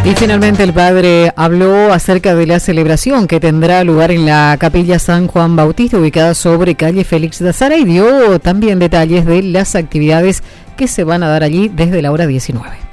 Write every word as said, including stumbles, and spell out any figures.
Y finalmente el padre habló acerca de la celebración que tendrá lugar en la Capilla San Juan Bautista, ubicada sobre calle Félix de Azara, y dio también detalles de las actividades que se van a dar allí desde la hora diecinueve.